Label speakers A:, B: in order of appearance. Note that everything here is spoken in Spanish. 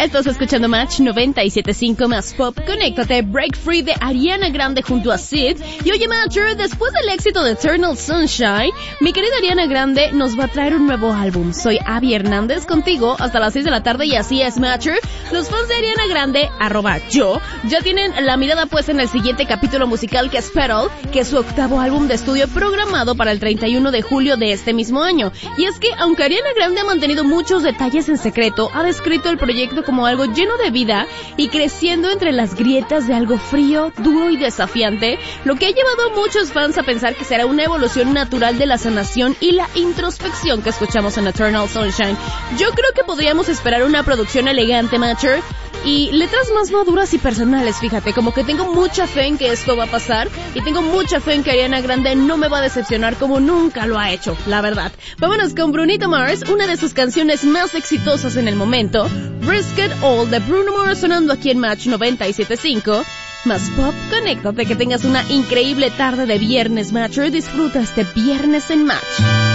A: Estás escuchando Match 97.5 más Pop. Conéctate, Break Free de Ariana Grande junto a Sid. Y oye, Matcher, después del éxito de Eternal Sunshine, mi querida Ariana Grande nos va a traer un nuevo álbum. Soy Abby Hernández contigo hasta las 6 de la tarde y así es, Matcher. Los fans de Ariana Grande, @yo, ya tienen la mirada puesta en el siguiente capítulo musical que es Petal, que es su octavo álbum de estudio programado para el 31 de julio de este mismo año. Y es que, aunque Ariana Grande ha mantenido muchos detalles en secreto, ha descrito el proyecto como algo lleno de vida y creciendo entre las grietas de algo frío, duro y desafiante, lo que ha llevado a muchos fans a pensar que será una evolución natural de la sanación y la introspección que escuchamos en Eternal Sunshine. Yo creo que podríamos esperar una producción elegante, Matcher, y letras más maduras y personales, fíjate, como que tengo mucha fe en que esto va a pasar y tengo mucha fe en que Ariana Grande no me va a decepcionar como nunca lo ha hecho, la verdad. Vámonos con Brunito Mars, una de sus canciones más exitosas en el momento, Risk It All de Bruno Mars, sonando aquí en Match 97.5. Más Pop, conéctate, que tengas una increíble tarde de viernes, Matcher. Disfruta este viernes en Match.